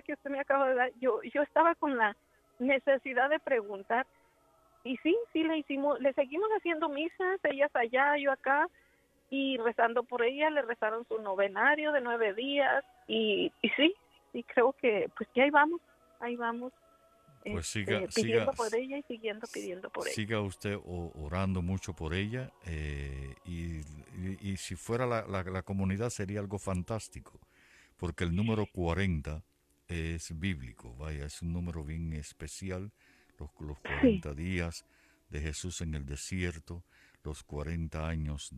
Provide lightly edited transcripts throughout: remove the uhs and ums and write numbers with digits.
que usted me acaba de dar, yo estaba con la necesidad de preguntar. Y sí, le seguimos haciendo misas, ellas allá, yo acá, y rezando por ella, le rezaron su novenario de 9 días, y sí, creo que, pues que ahí vamos, Pues siga, siga, pidiendo por ella y siguiendo pidiendo por ella. siga usted orando mucho por ella y si fuera la comunidad sería algo fantástico, porque el número 40 es bíblico, vaya, es un número bien especial, los Sí, 40 días de Jesús en el desierto, los 40 años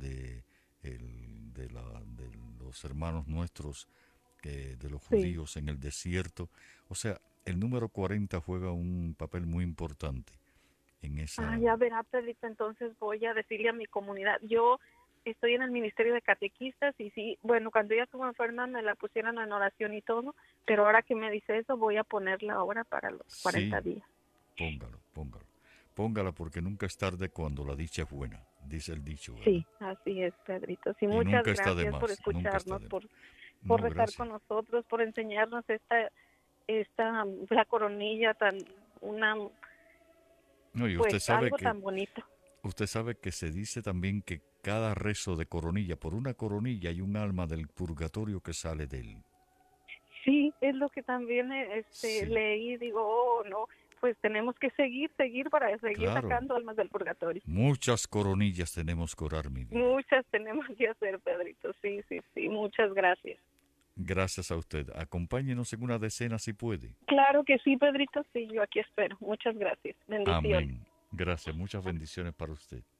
de los hermanos nuestros, de los sí. judíos en el desierto, o sea, el número 40 juega un papel muy importante en Ah, esa... ya verá, Pedrito, entonces voy a decirle a mi comunidad. Yo estoy en el Ministerio de Catequistas y sí, bueno, cuando ella estuvo enferma me la pusieron en oración y todo, pero ahora que me dice eso voy a ponerla ahora para los 40 Sí, días. póngalo, póngalo. Póngala porque nunca es tarde cuando la dicha es buena, dice el dicho, ¿verdad? Sí, así es, Pedrito. Sí, Y muchas nunca está de gracias por más, nunca está escucharnos, de más. por No, rezar gracias. con nosotros, por enseñarnos la coronilla una, No, y pues algo tan bonito. usted sabe que se dice también que cada rezo de coronilla, por una coronilla hay un alma del purgatorio que sale de él. Sí, es lo que también Sí, leí, digo, oh, no, pues tenemos que seguir para seguir claro. sacando almas del purgatorio. Muchas coronillas tenemos que orar, mi vida. Muchas tenemos que hacer, Pedrito, sí, muchas gracias. Gracias a usted. Acompáñenos en una decena si puede. Claro que sí, Pedrito, sí, yo aquí espero. Muchas gracias. Bendiciones. Amén. Gracias. Muchas bendiciones para usted.